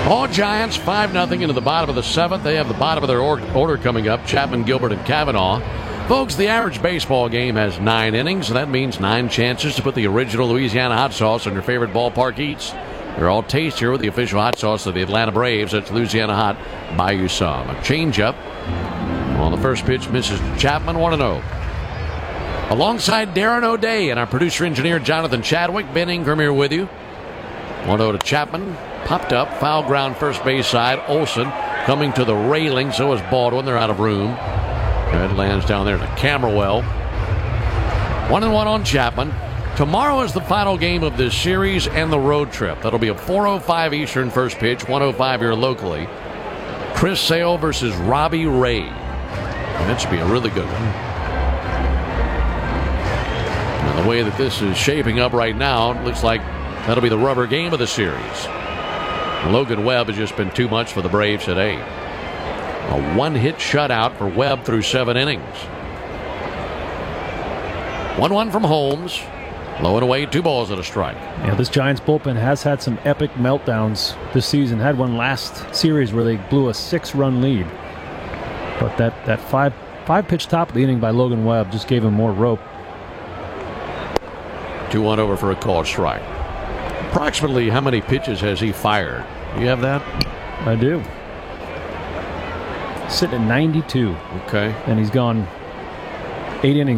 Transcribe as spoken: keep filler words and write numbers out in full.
All Giants five nothing into the bottom of the seventh. They have the bottom of their order coming up. Chapman, Gilbert, and Kavanaugh. Folks, the average baseball game has nine innings, and that means nine chances to put the original Louisiana hot sauce on your favorite ballpark eats. They're all tastier with the official hot sauce of the Atlanta Braves. That's Louisiana Hot. Buy you some. A changeup on the first pitch misses Chapman, one and oh. Alongside Darren O'Day and our producer-engineer Jonathan Chadwick, Ben Ingram here with you. one oh to Chapman. Popped up, foul ground first base side. Olson coming to the railing. So is Baldwin. They're out of room. It lands down there to Camerwell. One and one on Chapman. Tomorrow is the final game of this series and the road trip. That'll be a four oh five Eastern first pitch, one oh five here locally. Chris Sale versus Robbie Ray. And that should be a really good one. And the way that this is shaping up right now, it looks like that'll be the rubber game of the series. Logan Webb has just been too much for the Braves today. A one-hit shutout for Webb through seven innings. one one from Holmes. Low and away, two balls and a strike. Yeah, this Giants bullpen has had some epic meltdowns this season. Had one last series where they blew a six-run lead. But that, that five, five-pitch top of the inning by Logan Webb just gave him more rope. two one over for a called strike. Approximately how many pitches has he fired? Do you have that? I do. Sitting at ninety-two. Okay. And he's gone eight innings.